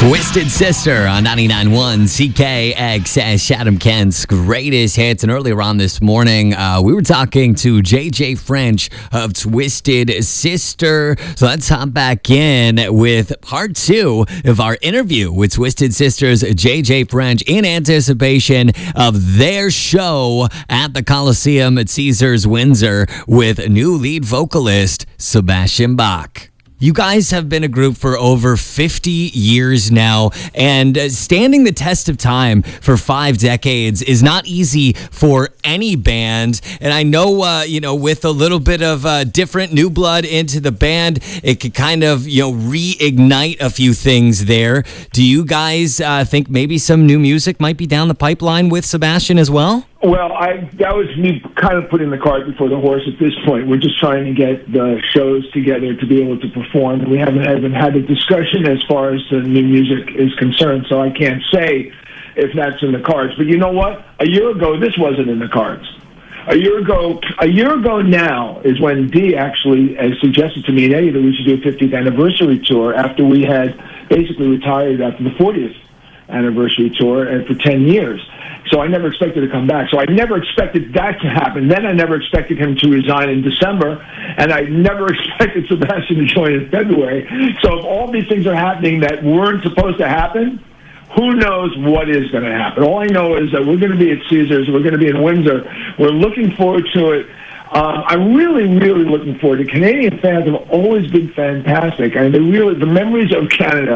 Twisted Sister on 99.1 CKXS, Chatham Kent's greatest hits. And earlier on this morning, we were talking to JJ French of Twisted Sister. So let's hop back in with part 2 of our interview with Twisted Sister's JJ French in anticipation of their show at the Coliseum at Caesars Windsor with new lead vocalist Sebastian Bach. You guys have been a group for over 50 years now, and standing the test of time for 5 decades is not easy for any band. And I know, with a little bit of different new blood into the band, it could kind of, reignite a few things there. Do you guys think maybe some new music might be down the pipeline with Sebastian as well? Well, that was me kind of putting the cart before the horse at this point. We're just trying to get the shows together to be able to perform. We haven't had a discussion as far as the new music is concerned, so I can't say if that's in the cards. But you know what? A year ago, this wasn't in the cards. A year ago now is when Dee actually suggested to me and Eddie that we should do a 50th anniversary tour after we had basically retired after the 40th anniversary tour and for 10 years. So I never expected to come back. So I never expected that to happen. Then I never expected him to resign in December, and I never expected Sebastian to join in February. So if all these things are happening that weren't supposed to happen, who knows what is going to happen? All I know is that we're going to be at Caesars. We're going to be in Windsor. We're looking forward to it. I'm really, really looking forward to it. Canadian fans have always been fantastic. I mean, the memories of Canada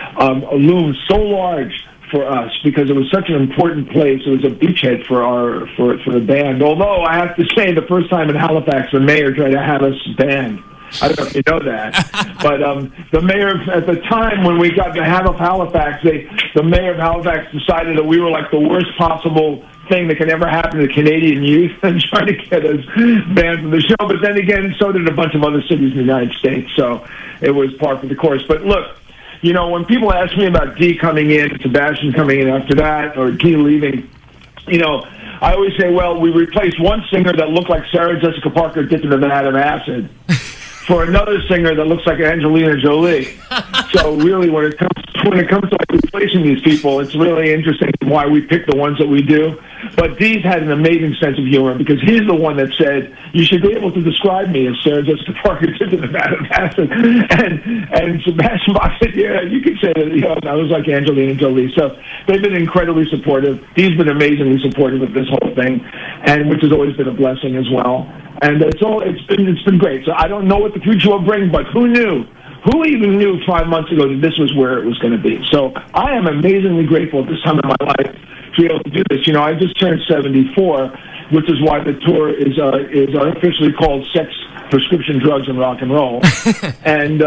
loom so large for us because it was such an important place. It was a beachhead for the band. Although I have to say, the first time in Halifax, the mayor tried to have us banned. I don't know if you know that, but the mayor at the time when we got to Halifax, the mayor of Halifax decided that we were like the worst possible thing that can ever happen to Canadian youth and trying to get us banned from the show. But then again, so did a bunch of other cities in the United States. So it was par for the course. But look, when people ask me about Dee coming in, Sebastian coming in after that, or Dee leaving, I always say, well, we replaced one singer that looked like Sarah Jessica Parker dipped in a vat of acid for another singer that looks like Angelina Jolie. So really, when it comes to replacing these people, it's really interesting why we pick the ones that we do. But Dee's had an amazing sense of humor because he's the one that said, you should be able to describe me as Sarah Jessica Parker dipped in a vat of acid. And Sebastian Bach said, yeah, you could say that, I was like Angelina Jolie. So they've been incredibly supportive. Dee's been amazingly supportive of this whole thing, and which has always been a blessing as well. And it's been great. So I don't know what the future will bring, but who knew? Who even knew 5 months ago that this was where it was going to be? So I am amazingly grateful at this time in my life to be able to do this. I just turned 74, which is why the tour is unofficially called Sex, Prescription Drugs, and Rock and Roll. And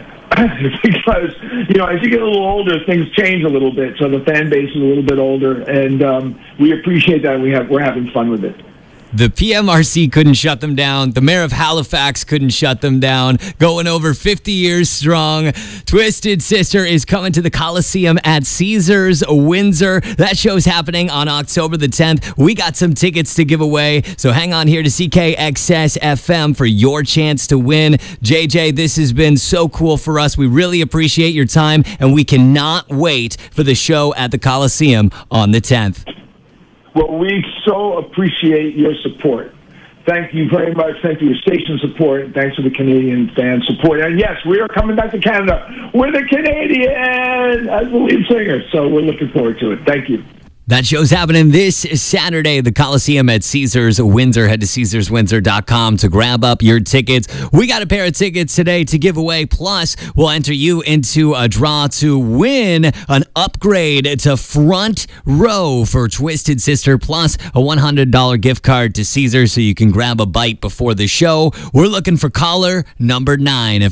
because, as you get a little older, things change a little bit. So the fan base is a little bit older, and we appreciate that. We're having fun with it. The PMRC couldn't shut them down. The mayor of Halifax couldn't shut them down. Going over 50 years strong. Twisted Sister is coming to the Coliseum at Caesars Windsor. That show's happening on October the 10th. We got some tickets to give away, so hang on here to CKXS FM for your chance to win. JJ, this has been so cool for us. We really appreciate your time, and we cannot wait for the show at the Coliseum on the 10th. Well, we so appreciate your support. Thank you very much. Thank you for your station support. Thanks for the Canadian fan support. And yes, we are coming back to Canada. We're the Canadian as the lead singer. So we're looking forward to it. Thank you. That show's happening this Saturday, the Coliseum at Caesars Windsor. Head to CaesarsWindsor.com to grab up your tickets. We got a pair of tickets today to give away. Plus, we'll enter you into a draw to win an upgrade to front row for Twisted Sister, plus a $100 gift card to Caesars so you can grab a bite before the show. We're looking for caller number 9 at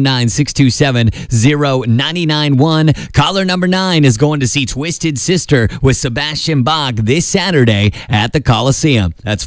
519-627-0991. Caller number 9 is going to see Twisted Sister with Sebastian Bach this Saturday at the Coliseum. That's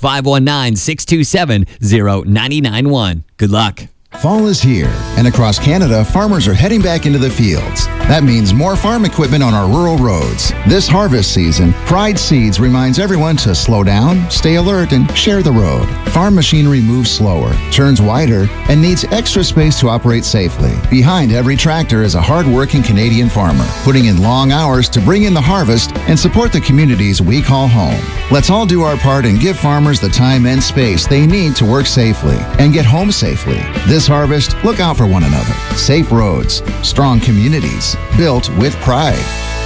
519-627-0991. Good luck. Fall is here, and across Canada, farmers are heading back into the fields. That means more farm equipment on our rural roads. This harvest season, Pride Seeds reminds everyone to slow down, stay alert, and share the road. Farm machinery moves slower, turns wider, and needs extra space to operate safely. Behind every tractor is a hard-working Canadian farmer, putting in long hours to bring in the harvest and support the communities we call home. Let's all do our part and give farmers the time and space they need to work safely and get home safely. This harvest, look out for one another. Safe roads, strong communities, built with pride.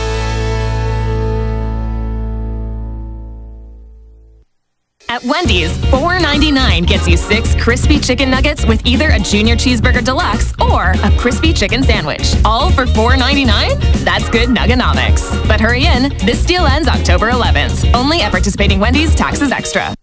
At Wendy's, $4.99 gets you 6 crispy chicken nuggets with either a Junior Cheeseburger Deluxe or a crispy chicken sandwich. All for $4.99? That's good nuggenomics. But hurry in, this deal ends October 11th. Only at participating Wendy's, taxes extra.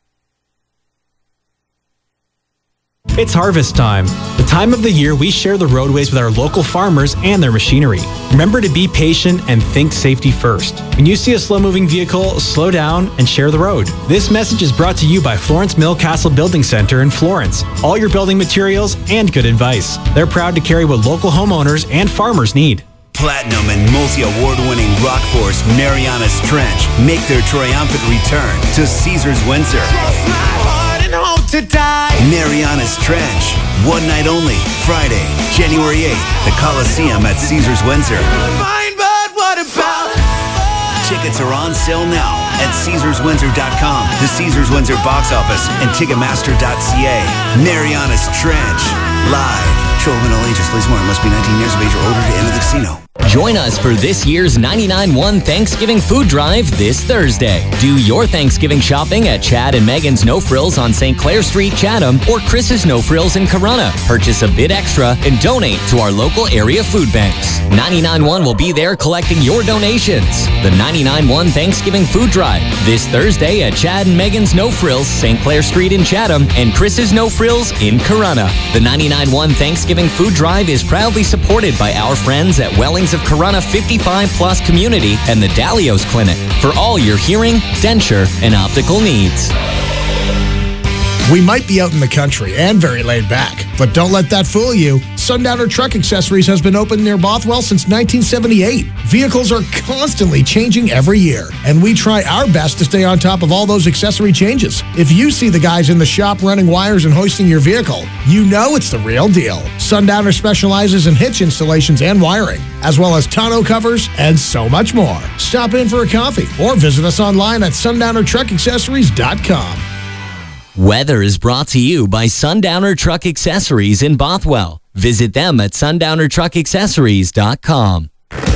It's harvest time, the time of the year we share the roadways with our local farmers and their machinery. Remember to be patient and think safety first. When you see a slow-moving vehicle, slow down and share the road. This message is brought to you by Florence Mill Castle Building Center in Florence. All your building materials and good advice. They're proud to carry what local homeowners and farmers need. Platinum and multi-award-winning rock force Marianas Trench make their triumphant return to Caesars Windsor. Marianas Trench, one night only, Friday, January 8th, the Coliseum at Caesars Windsor. Tickets are on sale now at CaesarsWindsor.com, the Caesars Windsor box office, and Ticketmaster.ca. Marianas Trench, live. Children all ages, please more. Must be 19 years of age or older to enter the casino. Join us for this year's 99.1 Thanksgiving Food Drive this Thursday. Do your Thanksgiving shopping at Chad and Megan's No Frills on St. Clair Street, Chatham, or Chris's No Frills in Corunna. Purchase a bit extra and donate to our local area food banks. 99.1 will be there collecting your donations. The 99.1 Thanksgiving Food Drive this Thursday at Chad and Megan's No Frills, St. Clair Street in Chatham, and Chris's No Frills in Corunna. The 99.1 Thanksgiving Food Drive is proudly supported by our friends at Wellings of Corunna 55 Plus Community and the Dalios Clinic for all your hearing, denture, and optical needs. We might be out in the country and very laid back, but don't let that fool you. Sundowner Truck Accessories has been open near Bothwell since 1978. Vehicles are constantly changing every year, and we try our best to stay on top of all those accessory changes. If you see the guys in the shop running wires and hoisting your vehicle, you know it's the real deal. Sundowner specializes in hitch installations and wiring, as well as tonneau covers and so much more. Stop in for a coffee or visit us online at sundownertruckaccessories.com. Weather is brought to you by Sundowner Truck Accessories in Bothwell. Visit them at sundownertruckaccessories.com.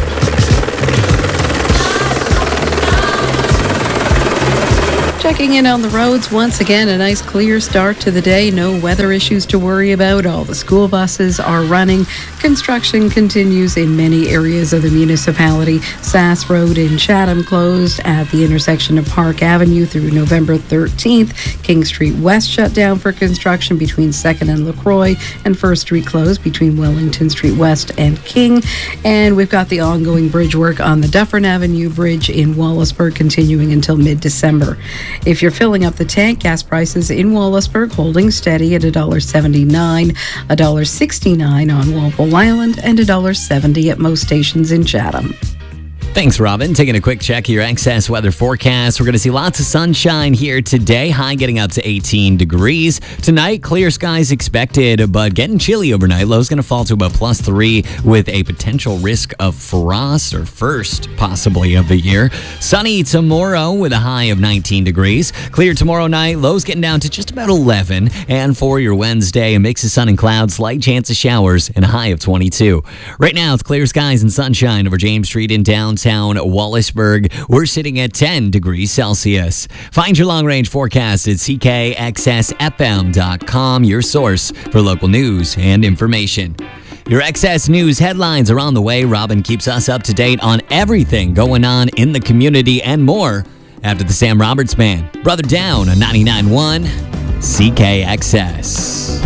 Checking in on the roads once again, a nice clear start to the day. No weather issues to worry about. All the school buses are running. Construction continues in many areas of the municipality. Sass Road in Chatham closed at the intersection of Park Avenue through November 13th. King Street West shut down for construction between 2nd and LaCroix, and 1st Street closed between Wellington Street West and King. And we've got the ongoing bridge work on the Dufferin Avenue Bridge in Wallaceburg continuing until mid-December. If you're filling up the tank, gas prices in Wallaceburg holding steady at $1.79, $1.69 on Walpole Island, and $1.70 at most stations in Chatham. Thanks, Robin. Taking a quick check of your excess weather forecast. We're going to see lots of sunshine here today. High getting up to 18 degrees. Tonight, clear skies expected, but getting chilly overnight. Low's going to fall to about +3 with a potential risk of frost or first, possibly, of the year. Sunny tomorrow with a high of 19 degrees. Clear tomorrow night. Low's getting down to just about 11. And for your Wednesday, a mix of sun and clouds, slight chance of showers, and a high of 22. Right now, it's clear skies and sunshine over James Street in downtown Wallaceburg. We're sitting at 10 degrees Celsius. Find your long-range forecast at ckxsfm.com, your source for local news and information. Your XS News headlines are on the way. Robin keeps us up to date on everything going on in the community and more after the Sam Roberts Band. Brother Down on 99.1 CKXS.